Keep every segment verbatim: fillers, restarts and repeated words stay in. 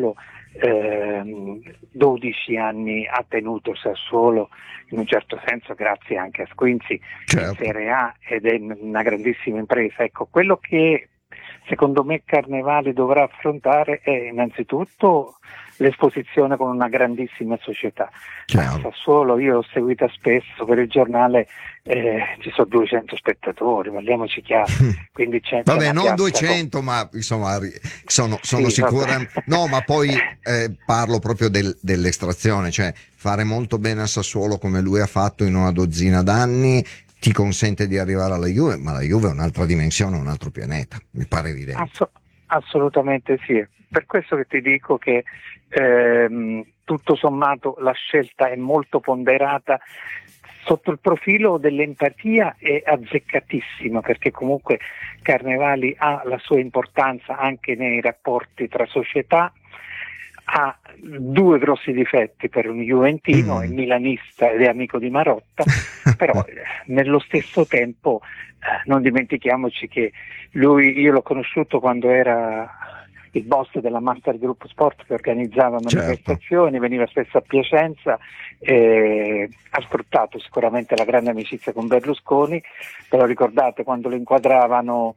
Sassuolo, ehm, dodici anni ha tenuto Sassuolo in un certo senso grazie anche a Squinzi, certo, in Serie A, ed è una grandissima impresa. Ecco, quello che secondo me Carnevali dovrà affrontare è innanzitutto l'esposizione con una grandissima società. A Sassuolo io l'ho seguita spesso per il giornale, eh, ci sono duecento spettatori, parliamoci chiaro, quindi c'è vabbè, non piazza duecento, con... ma insomma sono, sono sì, sicura. No, ma poi eh, parlo proprio del, dell'estrazione, cioè fare molto bene a Sassuolo come lui ha fatto in una dozzina d'anni ti consente di arrivare alla Juve, ma la Juve è un'altra dimensione, un altro pianeta, mi pare evidente. Ass- assolutamente sì, per questo che ti dico che ehm, tutto sommato la scelta è molto ponderata. Sotto il profilo dell'empatia è azzeccatissima, perché comunque Carnevali ha la sua importanza anche nei rapporti tra società, ha due grossi difetti per un juventino, Mm. è milanista ed è amico di Marotta, però eh, nello stesso tempo eh, non dimentichiamoci che lui, io l'ho conosciuto quando era il boss della Master Group Sport, che organizzava manifestazioni, certo, veniva spesso a Piacenza, eh, ha sfruttato sicuramente la grande amicizia con Berlusconi, però ricordate quando lo inquadravano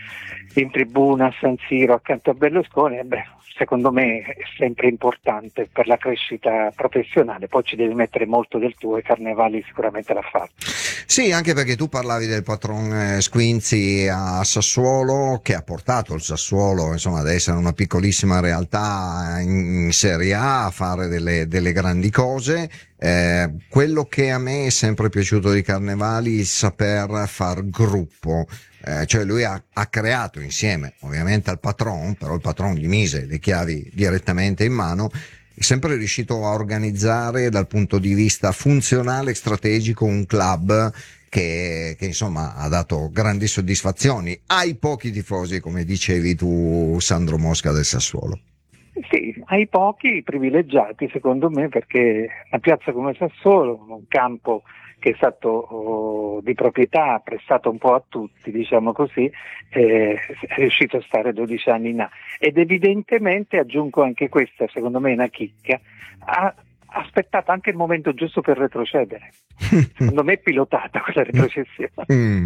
in tribuna a San Siro accanto a Berlusconi, eh beh, secondo me è sempre importante per la crescita professionale, poi ci devi mettere molto del tuo e Carnevali sicuramente l'ha fatto. Sì, anche perché tu parlavi del patron eh, Squinzi a Sassuolo, che ha portato il Sassuolo insomma ad essere una piccolissima realtà in, in Serie A, a fare delle, delle grandi cose. Eh, quello che a me è sempre piaciuto di Carnevali, il saper far gruppo. Eh, cioè lui ha, ha creato insieme ovviamente al patron, però il patron gli mise le chiavi direttamente in mano, è sempre riuscito a organizzare dal punto di vista funzionale e strategico un club che, che insomma ha dato grandi soddisfazioni ai pochi tifosi, come dicevi tu, Sandro Mosca, del Sassuolo. Sì, ai pochi privilegiati secondo me, perché una piazza come Sassuolo, un campo che è stato oh, di proprietà, prestato un po' a tutti, diciamo così, eh, è riuscito a stare dodici anni in A. Ed evidentemente, aggiungo anche questa, secondo me è una chicca, ha aspettato anche il momento giusto per retrocedere. Secondo me è pilotata quella retrocessione. Mm.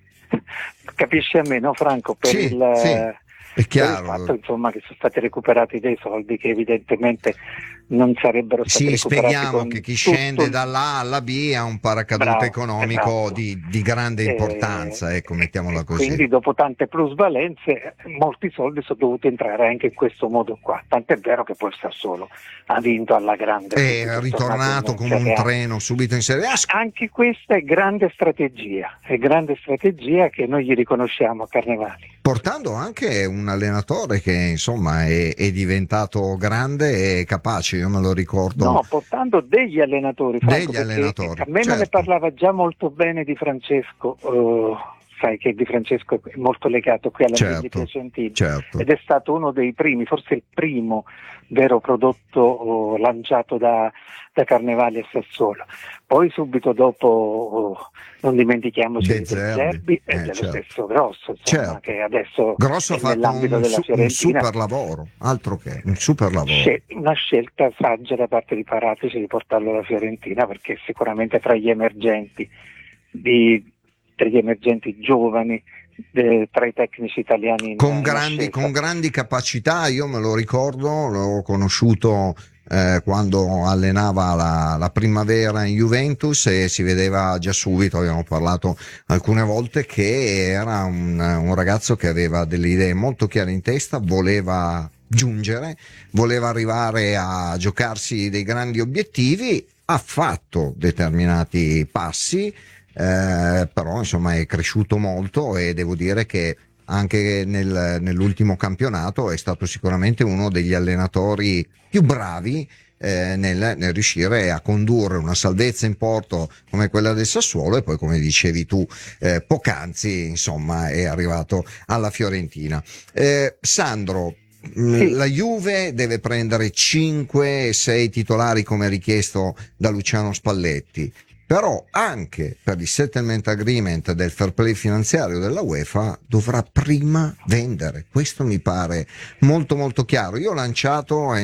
Capisci a me, no Franco? Per sì, il... Sì. È chiaro. Per il fatto insomma che sono stati recuperati dei soldi che evidentemente non sarebbero stati sì, recuperati. Spieghiamo con che chi tutto scende il... dalla A alla B ha un paracadute Bravo, economico esatto. di, di grande importanza, eh, ecco, mettiamola così. Quindi dopo tante plusvalenze molti soldi sono dovuti entrare anche in questo modo qua, tant'è vero che poi il Sassuolo ha vinto alla grande, è ritornato come un treno subito in Serie A. Anche questa è grande strategia, è grande strategia che noi gli riconosciamo a Carnevali, portando anche un allenatore che insomma è, è diventato grande e capace, io me lo ricordo. No, portando degli allenatori, Franco, degli allenatori. A me certo. me ne parlava già molto bene Di Francesco, uh, sai che Di Francesco è molto legato qui alla certo, Piacentini, certo. ed è stato uno dei primi, forse il primo vero prodotto uh, lanciato da, da Carnevali a Sassuolo. Poi subito dopo, uh, non dimentichiamoci De di Zerbi, Zerbi e eh, dello certo. stesso Grosso, insomma, certo. che adesso Grosso è ha fatto nell'ambito un, della su, Fiorentina. un super lavoro, altro che un super lavoro. Scel- una scelta saggia da parte di Paratici di portarlo alla Fiorentina, perché sicuramente tra gli emergenti, di, tra gli emergenti giovani, de, tra i tecnici italiani in, con, in grandi, con grandi capacità. Io me lo ricordo, l'ho conosciuto eh, quando allenava la, la primavera in Juventus e si vedeva già subito, abbiamo parlato alcune volte, che era un, un ragazzo che aveva delle idee molto chiare in testa, voleva giungere, voleva arrivare a giocarsi dei grandi obiettivi, ha fatto determinati passi, eh, però insomma è cresciuto molto e devo dire che anche nel, nell'ultimo campionato è stato sicuramente uno degli allenatori più bravi eh, nel, nel riuscire a condurre una salvezza in porto come quella del Sassuolo, e poi, come dicevi tu eh, poc'anzi, insomma è arrivato alla Fiorentina. eh, Sandro, Sì. La Juve deve prendere cinque sei titolari come richiesto da Luciano Spalletti, però anche per il settlement agreement del fair play finanziario della UEFA dovrà prima vendere. Questo mi pare molto molto chiaro. Io ho lanciato